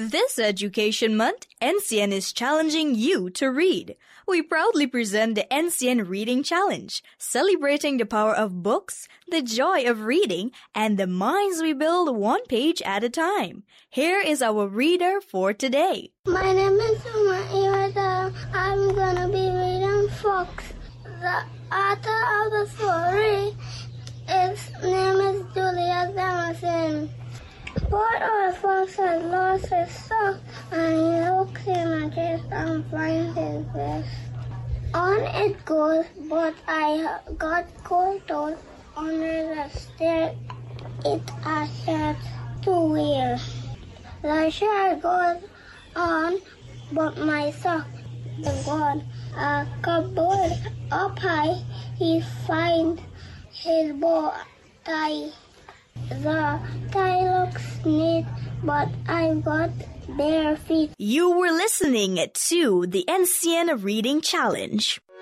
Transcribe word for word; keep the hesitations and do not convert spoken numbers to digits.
This Education Month, N C N is challenging you to read. We proudly present the N C N Reading Challenge, celebrating the power of books, the joy of reading, and the minds we build one page at a time. Here is our reader for today. My name is Uma Iwata. I'm gonna be reading Fox. The author of the story, his name is Julius Emerson. Poor old fox has lost his sock, and he looks in a chest and finds his vest. On it goes, but I got caught out under the stair. It a shirt to wear. The shirt goes on, but my sock is gone. A cupboard up high, he finds his bow tie. The tie looks neat, but I've got bare feet. You were listening to the N C N Reading Challenge.